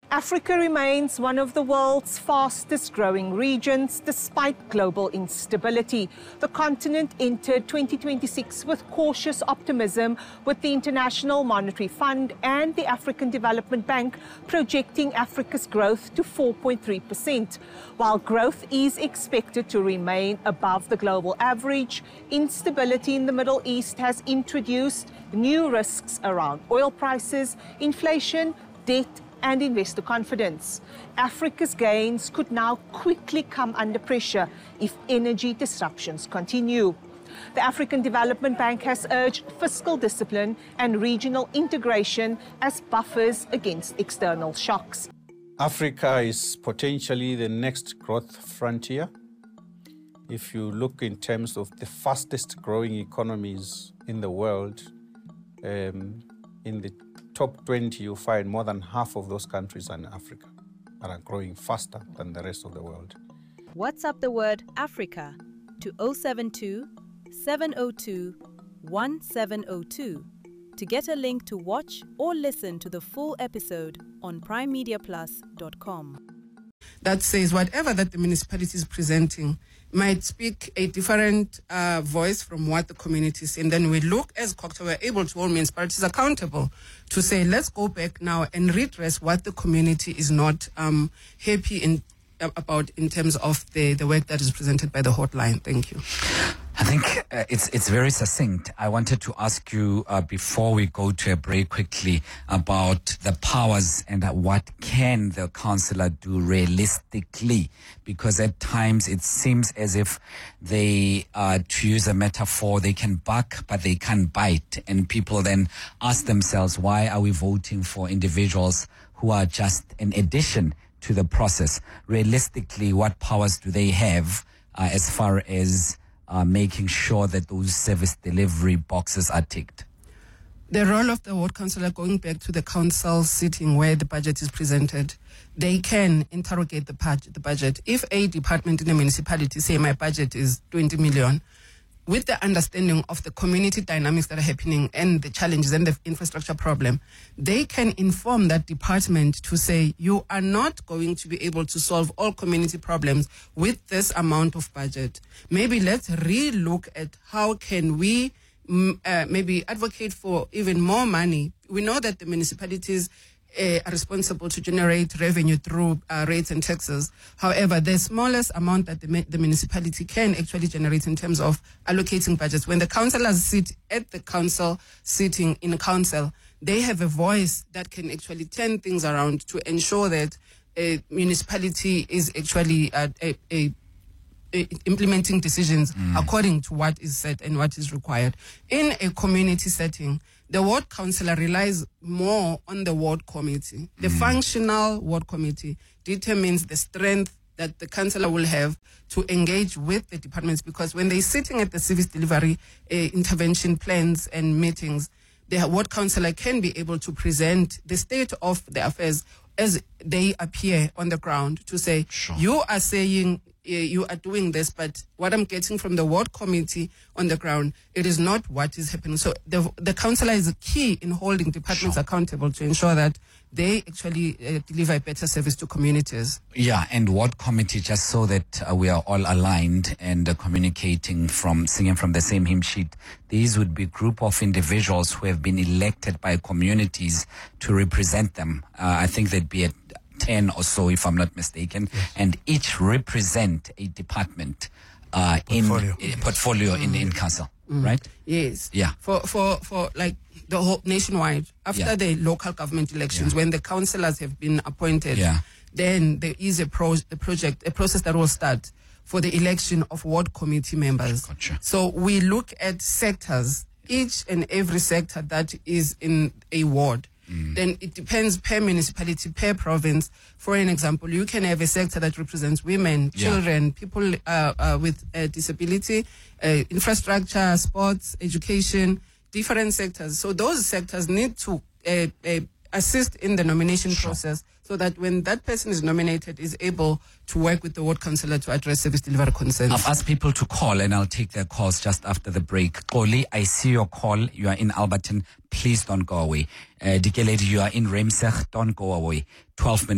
Africa remains one of the world's fastest growing regions despite global instability. The continent entered 2026 with cautious optimism, with the International Monetary Fund and the African Development Bank projecting Africa's growth to 4.3%. While growth is expected to remain above the global average, instability in the Middle East has introduced new risks around oil prices, inflation, debt, and investor confidence. Africa's gains could now quickly come under pressure if energy disruptions continue. The African Development Bank has urged fiscal discipline and regional integration as buffers against external shocks. Africa is potentially the next growth frontier. If you look in terms of the fastest growing economies in the world, in the top 20, you find more than half of those countries are in Africa and are growing faster than the rest of the world. WhatsApp the word Africa to 072 702 1702 to get a link to watch or listen to the full episode on primemediaplus.com. That says whatever that the municipality is presenting might speak a different voice from what the community is. And then we look, as COGTA, we're able to hold municipalities accountable to say, let's go back now and redress what the community is not happy about in terms of the work that is presented by the hotline. Thank you. I think it's very succinct. I wanted to ask you before we go to a break quickly about the powers and what can the councillor do realistically, because at times it seems as if they, to use a metaphor, they can bark but they can't bite, and people then ask themselves, why are we voting for individuals who are just an addition to the process? Realistically, what powers do they have as far as making sure that those service delivery boxes are ticked? The role of the ward councillor, going back to the council sitting where the budget is presented, they can interrogate the budget. If a department in a municipality say my budget is 20 million, with the understanding of the community dynamics that are happening and the challenges and the infrastructure problem, they can inform that department to say, you are not going to be able to solve all community problems with this amount of budget. Maybe let's re-look at how can we maybe advocate for even more money. We know that the municipalities are responsible to generate revenue through rates and taxes. However, the smallest amount that the municipality can actually generate in terms of allocating budgets, when the councillors sit at the council sitting in council, they have a voice that can actually turn things around to ensure that a municipality is actually implementing decisions according to what is said and what is required. In a community setting, the ward councillor relies more on the ward committee. The functional ward committee determines the strength that the councillor will have to engage with the departments, because when they're sitting at the service delivery intervention plans and meetings, the ward councillor can be able to present the state of the affairs as they appear on the ground to say, sure, you are saying you are doing this, but what I'm getting from the ward committee on the ground, it is not what is happening. So the councillor is key in holding departments sure accountable to ensure that they actually deliver a better service to communities. Yeah, and ward committee, just so that we are all aligned and communicating singing from the same hymn sheet. These would be a group of individuals who have been elected by communities to represent them. I think they'd be 10 or so, if I'm not mistaken, yes, and each represent a department portfolio in council, right? Yes. Yeah. For like the whole nationwide, after the local government elections, when the councillors have been appointed, then there is a process that will start for the election of ward committee members. Gotcha. So we look at sectors, each and every sector that is in a ward. Then it depends per municipality, per province. For an example, you can have a sector that represents women, children, people with disability, infrastructure, sports, education, different sectors. So those sectors need to assist in the nomination process, so that when that person is nominated, is able to work with the ward councillor to address service delivery concerns. I've asked people to call, and I'll take their calls just after the break. Koli, I see your call. You are in Alberton. Please don't go away. Dikeledi, you are in Remsech. Don't go away. 12 minutes.